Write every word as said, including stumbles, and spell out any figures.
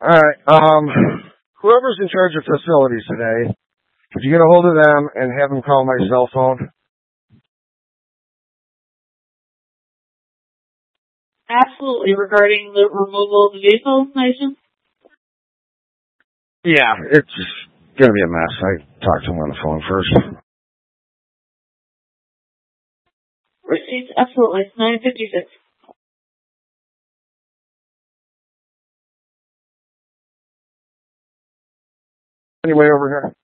Alright, um, whoever's in charge of facilities today, could you get a hold of them and have them call my cell phone? Absolutely, regarding the removal of the vehicle information? Yeah, it's gonna be a mess. I talked to him on the phone first. Receipts, absolutely. nine fifty-six. Anyway, over here.